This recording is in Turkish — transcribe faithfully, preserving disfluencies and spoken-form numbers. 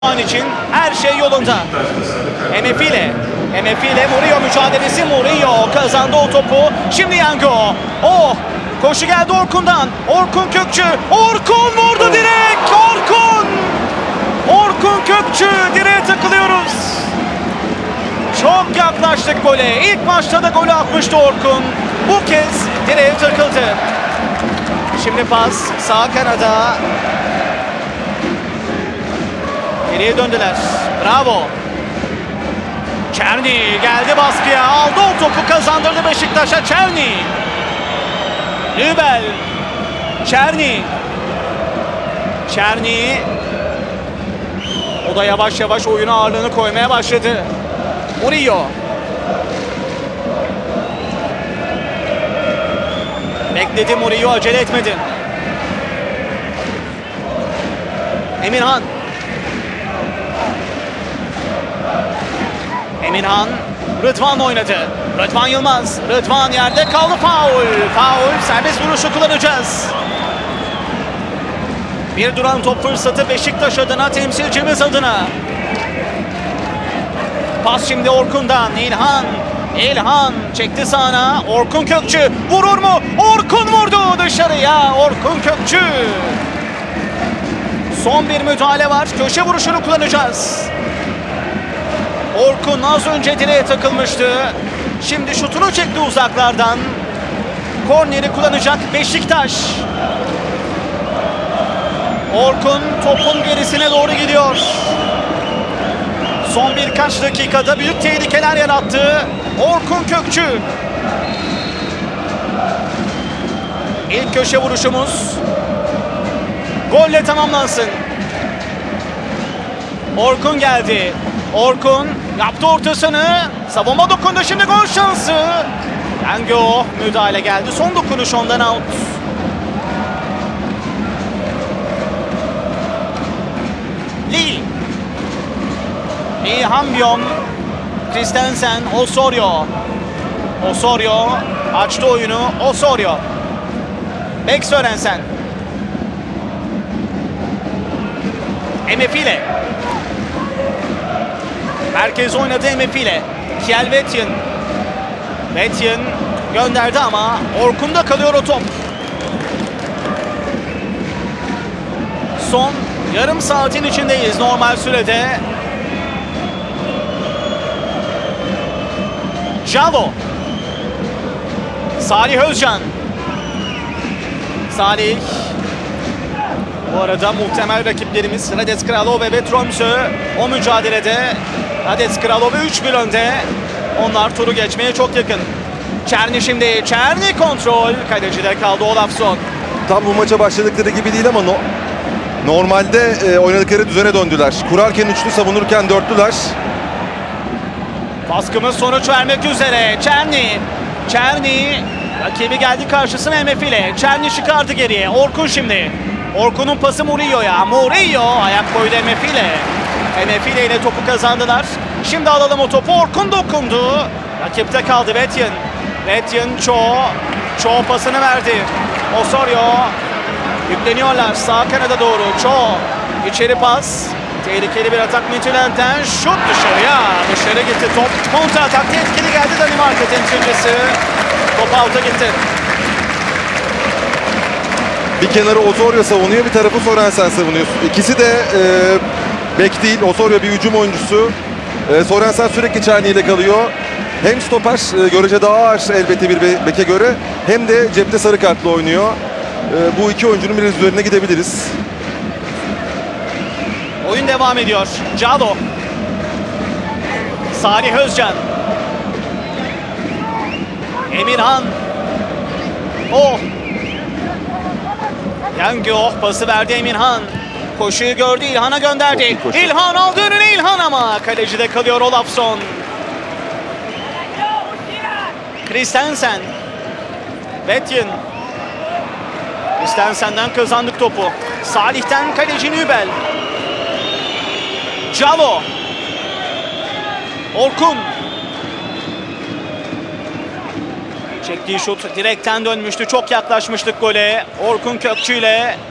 An için her şey yolunda. Emefile. Emefile Murillo mücadelesi. Murillo kazandı o topu. Şimdi Yango. Oh! Koşu geldi Orkun'dan. Orkun Kökçü. Orkun vurdu direkt. Orkun! Orkun Kökçü. Direğe takılıyoruz. Çok yaklaştık gole. İlk maçta da golü atmıştı Orkun. Bu kez direğe takıldı. Şimdi pas sağ kanada. Geriye döndüler. Bravo. Çerni geldi baskıya. Aldı o topu, kazandırdı Beşiktaş'a. Çerni. Nübel. Çerni. Çerni. O da yavaş yavaş oyuna ağırlığını koymaya başladı. Murillo. Bekledi Murillo, acele etmedi. Emirhan. Emirhan Rıdvan'la oynadı. Rıdvan Yılmaz. Rıdvan yerde kaldı. Faul. Faul. Serbest vuruşu kullanacağız. Bir duran top fırsatı Beşiktaş adına, temsilcimiz adına. Pas şimdi Orkun'dan. İlhan. İlhan çekti sağına. Orkun Kökçü vurur mu? Orkun vurdu dışarıya. Orkun Kökçü. Son bir müdahale var. Köşe vuruşunu kullanacağız. Orkun az önce direğe takılmıştı. Şimdi şutunu çekti uzaklardan. Korneri kullanacak Beşiktaş. Orkun topun gerisine doğru gidiyor. Son birkaç dakikada büyük tehlikeler yarattı Orkun Kökçü. İlk köşe vuruşumuz golle tamamlansın. Orkun geldi. Orkun yaptı ortasını. Savunma dokundu, şimdi gol şansı. Yango müdahale geldi. Son dokunuş ondan out. Lee. Lee Hambion. Christensen. Osorio. Osorio açtı oyunu. Osorio. Bek Sörensen. Emefile. Merkez oynadı Emefile. Kiel Vetjen. Vetjen gönderdi ama Orkun'da kalıyor o top. Son yarım saatin içindeyiz normal sürede. Jalo. Salih Özcan. Salih. Bu arada muhtemel rakiplerimiz Hradec Kralove ve Tromsø o mücadelede. Hradec Kralove üç bir önde. Onlar turu geçmeye çok yakın. Çerni şimdi. Çerni kontrol. Kalecide kaldı Olafsson. Tam bu maça başladıkları gibi değil ama no normalde e, oynadıkları düzene döndüler. Kurarken üçlü, savunurken dörtlüler. Baskımız sonuç vermek üzere. Çerni. Çerni. Rakibi geldi karşısına Emefile. Çerni çıkardı geriye. Orkun şimdi. Orkun'un pası Murillo'ya. Murillo ayak koydu Emefile. Emefile ile topu kazandılar. Şimdi alalım o topu. Orkun dokundu. Rakipte kaldı Vetjen. Vetjen Cho. Cho pasını verdi. Osorio. Yükleniyorlar sağ kanada doğru. Cho. İçeri pas. Tehlikeli bir atak Midtjylland'den. Şut dışarıya. Dışarı gitti top. Kontra atakta etkili geldi Danimarka temsilcisi. Top out'a gitti. Bir kenarı Osorio savunuyor, bir tarafı Sorensen savunuyor. İkisi de e, bek değil. Osorio bir hücum oyuncusu. E, Sorensen sürekli Çerni ile kalıyor. Hem stoper e, görece daha ağır elbette bir be beke göre, hem de cepte sarı kartla oynuyor. E, bu iki oyuncunun biraz üzerine gidebiliriz. Oyun devam ediyor. Jalo. Salih Özcan. Emirhan. Oh. Yango pası verdi Emirhan. Koşuyu gördü, İlhan'a gönderdi. İlhan aldı önüne, İlhan ama kalecide kalıyor Olafsson. Christensen. Vetjen. Christensen'den kazandık topu. Salih'ten kaleci Nübel. Jalo. Orkun. Çektiği şut direkten dönmüştü. Çok yaklaşmıştık gole. Orkun Kökçü ile